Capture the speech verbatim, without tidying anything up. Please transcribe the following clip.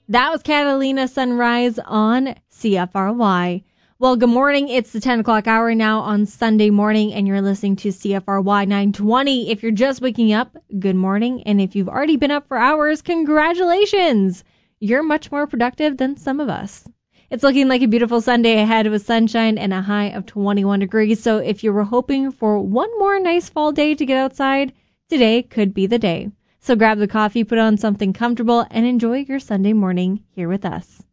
That was Catalina Sunrise on C F R Y. Well, good morning. It's the ten o'clock hour now on Sunday morning, and you're listening to C F R Y nine twenty. If you're just waking up, good morning. And if you've already been up for hours, congratulations. You're much more productive than some of us. It's looking like a beautiful Sunday ahead with sunshine and a high of twenty-one degrees. So if you were hoping for one more nice fall day to get outside, today could be the day. So grab the coffee, put on something comfortable, and enjoy your Sunday morning here with us.